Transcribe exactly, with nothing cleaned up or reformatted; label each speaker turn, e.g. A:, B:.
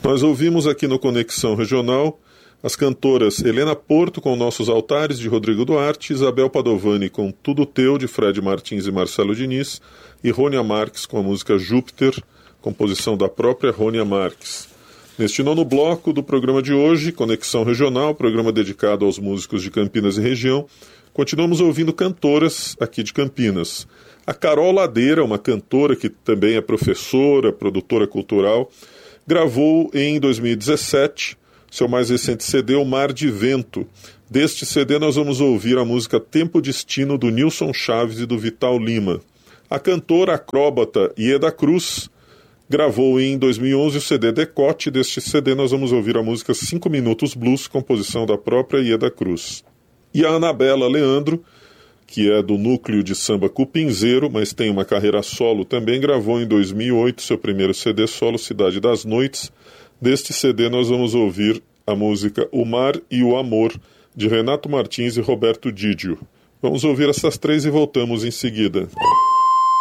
A: Nós ouvimos aqui no Conexão Regional as cantoras Helena Porto com Nossos Altares, de Rodrigo Duarte, Isabel Padovani com Tudo Teu, de Fred Martins e Marcelo Diniz, e Rônia Marques com a música Júpiter, composição da própria Rônia Marques. Neste nono bloco do programa de hoje, Conexão Regional, programa dedicado aos músicos de Campinas e região, continuamos ouvindo cantoras aqui de Campinas. A Carol Ladeira, uma cantora que também é professora, produtora cultural, gravou em dois mil e dezessete seu mais recente C D, O Mar de Vento. Deste C D nós vamos ouvir a música Tempo Destino, do Nilson Chaves e do Vital Lima. A cantora acróbata Ieda Cruz gravou em dois mil e onze o C D Decote. Deste C D nós vamos ouvir a música Cinco Minutos Blues, composição da própria Ieda Cruz. E a Anabela Leandro, que é do núcleo de samba Cupinzeiro, mas tem uma carreira solo também, gravou em dois mil e oito seu primeiro C D solo, Cidade das Noites. Deste C D nós vamos ouvir a música O Mar e o Amor, de Renato Martins e Roberto Didio. Vamos ouvir essas três e voltamos em seguida.